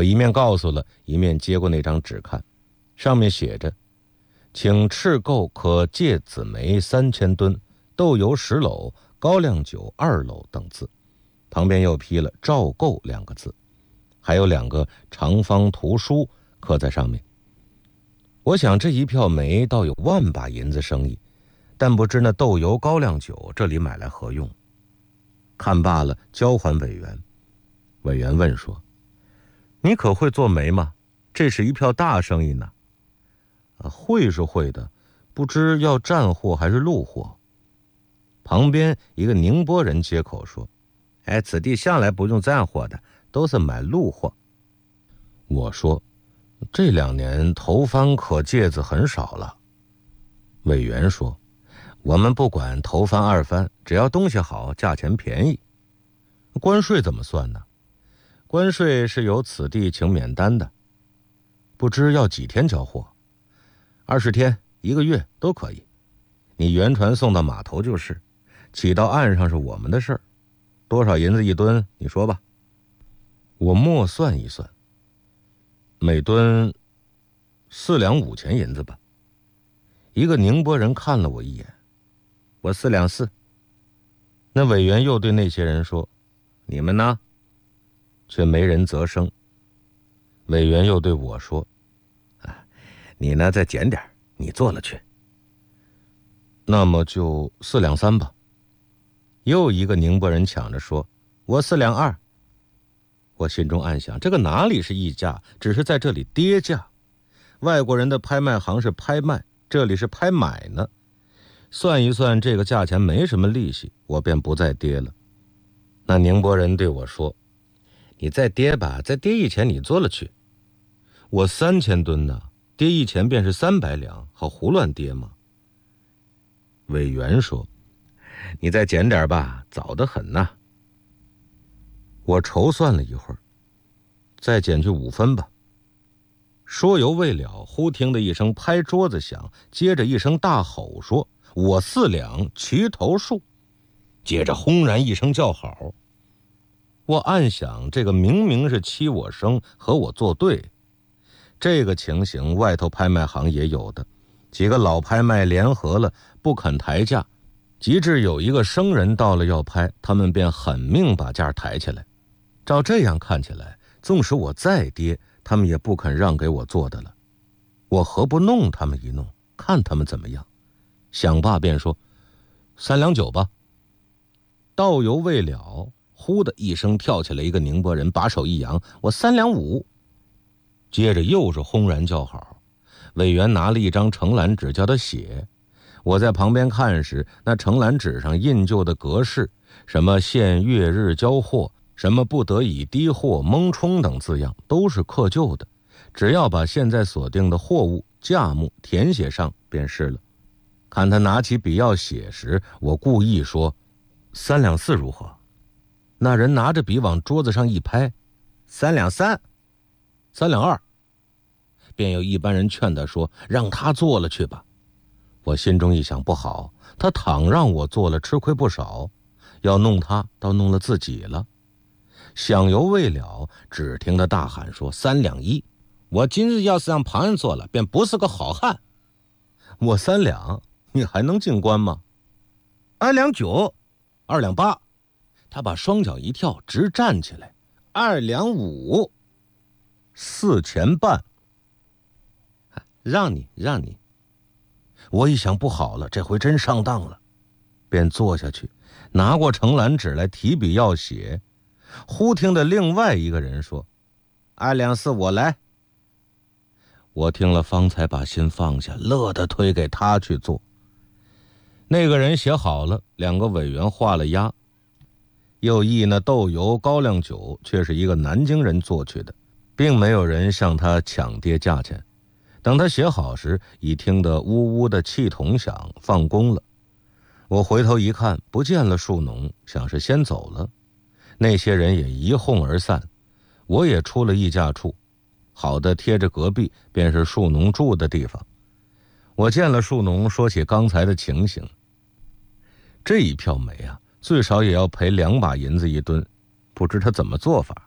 一面告诉了，一面接过那张纸看，上面写着：请赤购可芥子梅3000吨，豆油10篓，高粱酒2篓等字，旁边又批了照购2个字，还有2个长方图书刻在上面。我想这一票煤倒有1万把银子生意，但不知那豆油高粱酒这里买来何用。看罢了，交还委员。委员问说：你可会做煤吗？这是一票大生意呢。会是会的，不知要站货还是路货。旁边一个宁波人接口说：此地向来不用站货的，都是买路货。我说：这2年头番可芥子很少了。委员说：我们不管头番2番，只要东西好，价钱便宜。关税怎么算呢？关税是由此地请免单的，不知要几天交货？20天、1个月都可以。你原船送到码头就是，起到岸上是我们的事儿。多少银子1吨？你说吧。我默算一算，每吨4两5钱银子吧。一个宁波人看了我一眼：我4两4。那委员又对那些人说：你们呢？却没人啧声。委员又对我说：你呢再减点，你做了去。那么就4两3吧。又一个宁波人抢着说：我4两2。我心中暗想，这个哪里是议价，只是在这里跌价。外国人的拍卖行是拍卖，这里是拍买呢。算一算这个价钱没什么利息，我便不再跌了。那宁波人对我说：你再跌吧，再跌1钱你做了去。我3000吨呢，跌1钱便是300两，好胡乱跌吗？委员说：你再减点吧，早得很呐。我筹算了一会儿，再减去5分吧。说犹未了，忽听得一声拍桌子响，接着一声大吼说：我4两齐头数。接着轰然一声叫好。我暗想，这个明明是欺我生，和我作对。这个情形外头拍卖行也有的，几个老拍卖联合了，不肯抬价，及至有一个生人到了要拍，他们便狠命把价抬起来。照这样看起来，纵使我再跌，他们也不肯让给我做的了。我何不弄他们一弄，看他们怎么样？想罢便说：3两9吧。道犹未了，忽的一声跳起来一个宁波人，把手一扬：我3两5。接着又是轰然叫好。委员拿了一张承揽纸叫他写。我在旁边看时，那承揽纸上印就的格式，什么限月日交货，什么不得以低货蒙冲等字样，都是刻旧的，只要把现在所定的货物价目填写上便是了。看他拿起笔要写时，我故意说3两4如何？那人拿着笔往桌子上一拍：3两3。3两2。便有一般人劝他说：让他做了去吧。我心中一想，不好，他倘让我做了，吃亏不少，要弄他倒弄了自己了。想犹未了，只听他大喊说：3两1。我今日要是让旁人做了，便不是个好汉。我3两，你还能进关吗？2两9。2两8。他把双脚一跳，直站起来：2两5。4钱半。让你。我一想，不好了，这回真上当了，便坐下去，拿过承揽纸来提笔要写。忽听得另外一个人说：2两4我来。我听了方才把心放下，乐得推给他去做。那个人写好了，2个委员画了押。又议那豆油高粱酒却是一个南京人做去的，并没有人向他抢跌价钱。等他写好时，已听得呜呜的气筒响，放工了。我回头一看，不见了树农，想是先走了。那些人也一哄而散，我也出了议价处，好的贴着隔壁便是树农住的地方。我见了树农，说起刚才的情形。这一票煤啊，最少也要赔2把银子1吨，不知他怎么做法。